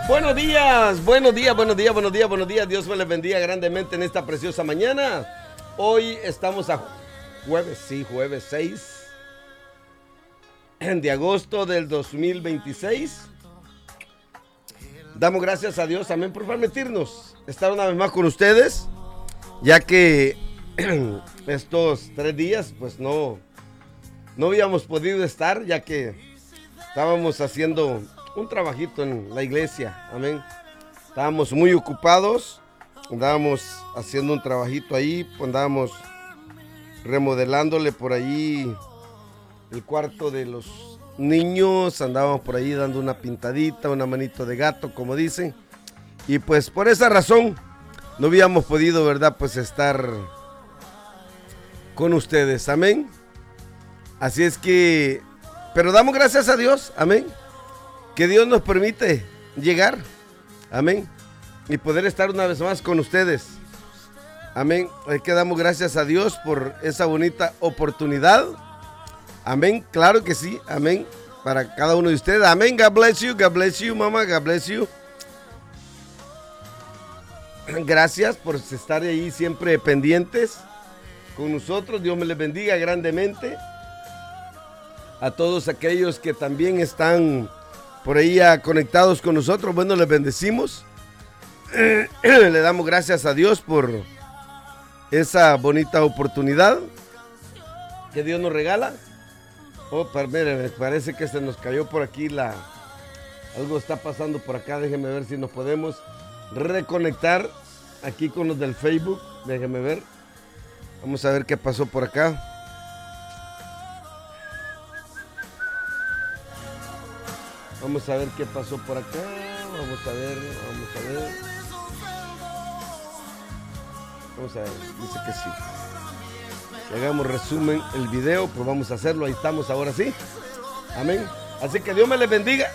Buenos días, buenos días, buenos días, buenos días, buenos días. Dios me les bendiga grandemente en esta preciosa mañana. Hoy estamos a jueves 6 de agosto del 2026. Damos gracias a Dios, amén, por permitirnos estar una vez más con ustedes, ya que estos 3 días pues no habíamos podido estar, ya que estábamos haciendo un trabajito en la iglesia, amén. Estábamos muy ocupados, andábamos haciendo un trabajito ahí, andábamos remodelándole por ahí el cuarto de los niños, andábamos por ahí dando una pintadita, una manito de gato, como dicen, y pues por esa razón no habíamos podido, ¿verdad?, pues estar con ustedes, amén. Así es que, pero damos gracias a Dios, amén, que Dios nos permite llegar, amén, y poder estar una vez más con ustedes, amén. Hay que damos gracias a Dios por esa bonita oportunidad, amén, claro que sí, amén, para cada uno de ustedes, amén. God bless you, mama, God bless you. Gracias por estar ahí siempre pendientes con nosotros. Dios me les bendiga grandemente. A todos aquellos que también están por ahí conectados con nosotros, bueno, les bendecimos. Le damos gracias a Dios por esa bonita oportunidad que Dios nos regala. Oh, mire, me parece que se nos cayó por aquí algo está pasando por acá. Déjenme ver si nos podemos reconectar aquí con los del Facebook. Déjenme ver. Vamos a ver qué pasó por acá. Vamos a ver qué pasó por acá. Vamos a ver. Dice que sí. Si hagamos resumen el video, pues vamos a hacerlo. Ahí estamos ahora sí. Amén. Así que Dios me les bendiga.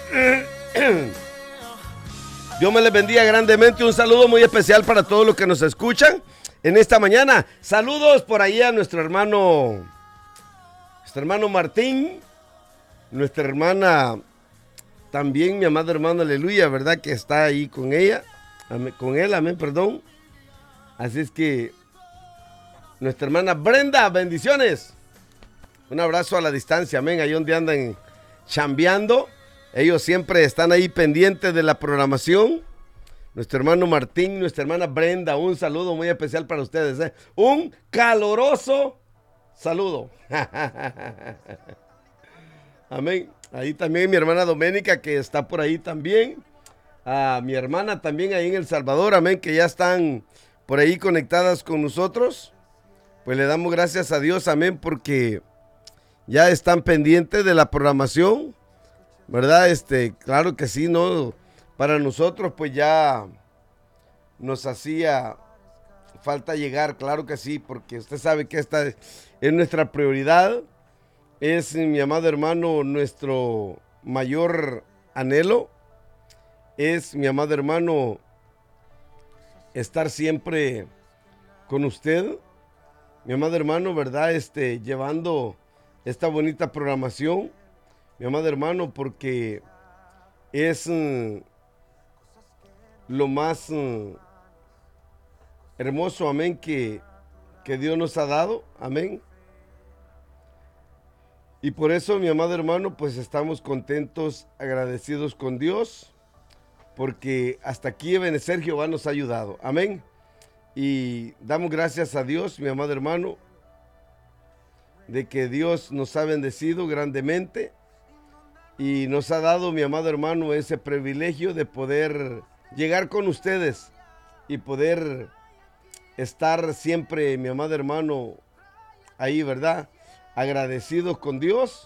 Dios me les bendiga grandemente. Un saludo muy especial para todos los que nos escuchan en esta mañana. Saludos por ahí a nuestro hermano Martín, nuestra hermana también, mi amado hermano, aleluya, ¿verdad? Que está ahí con ella, con él, amén, perdón. Así es que nuestra hermana Brenda, bendiciones. Un abrazo a la distancia, amén, ahí donde andan chambeando. Ellos siempre están ahí pendientes de la programación. Nuestro hermano Martín, nuestra hermana Brenda, un saludo muy especial para ustedes, ¿eh? Un caloroso saludo. Amén. Ahí también mi hermana Doménica, que está por ahí también. A mi hermana también ahí en El Salvador, amén, que ya están por ahí conectadas con nosotros. Pues le damos gracias a Dios, amén, porque ya están pendientes de la programación, ¿verdad? Claro que sí, ¿no? Para nosotros, pues ya nos hacía falta llegar, claro que sí, porque usted sabe que esta es nuestra prioridad. Es, mi amado hermano, nuestro mayor anhelo. Es, mi amado hermano, estar siempre con usted, mi amado hermano, ¿verdad? Llevando esta bonita programación, mi amado hermano, porque es lo más hermoso, amén, que Dios nos ha dado, amén. Y por eso, mi amado hermano, pues estamos contentos, agradecidos con Dios, porque hasta aquí Ebenezer Jehová nos ha ayudado, amén. Y damos gracias a Dios, mi amado hermano, de que Dios nos ha bendecido grandemente y nos ha dado, mi amado hermano, ese privilegio de poder llegar con ustedes y poder estar siempre, mi amado hermano, ahí, ¿verdad? Agradecidos con Dios